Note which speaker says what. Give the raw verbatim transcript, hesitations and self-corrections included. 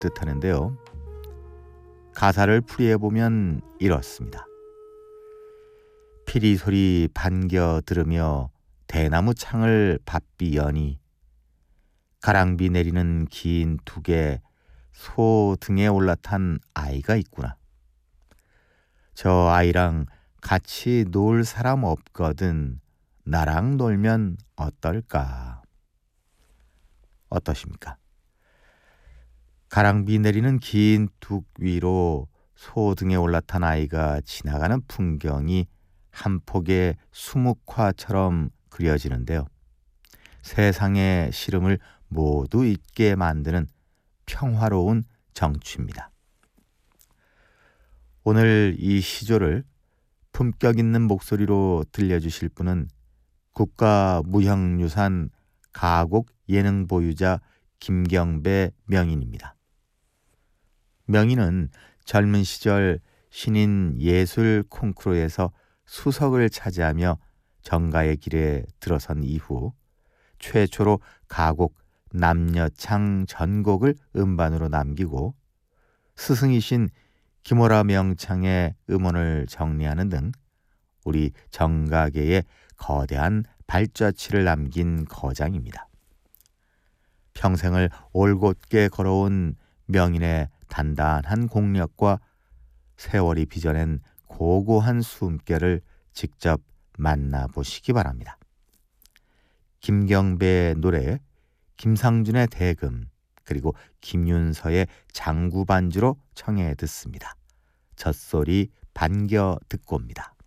Speaker 1: 뜻하는데요. 가사를 풀이해보면 이렇습니다. 피리 소리 반겨 들으며 대나무 창을 바삐 여니 가랑비 내리는 긴 둑에 소 등에 올라탄 아이가 있구나. 저 아이랑 같이 놀 사람 없거든 나랑 놀면 어떨까? 어떠십니까? 가랑비 내리는 긴 둑 위로 소 등에 올라탄 아이가 지나가는 풍경이 한 폭의 수묵화처럼 그려지는데요. 세상의 시름을 모두 잊게 만드는 평화로운 정취입니다. 오늘 이 시조를 품격 있는 목소리로 들려주실 분은 국가무형유산 가곡 예능 보유자 김경배 명인입니다. 명인은 젊은 시절 신인 예술 콩쿠르에서 수석을 차지하며 정가의 길에 들어선 이후 최초로 가곡 남녀창 전곡을 음반으로 남기고 스승이신 김오라 명창의 음원을 정리하는 등 우리 정가계에 거대한 발자취를 남긴 거장입니다. 평생을 올곧게 걸어온 명인의 단단한 공력과 세월이 빚어낸 고고한 숨결을 직접 만나보시기 바랍니다. 김경배의 노래, 김상준의 대금, 그리고 김윤서의 장구반주로 청해 듣습니다. 젖소리 반겨 듣고 옵니다.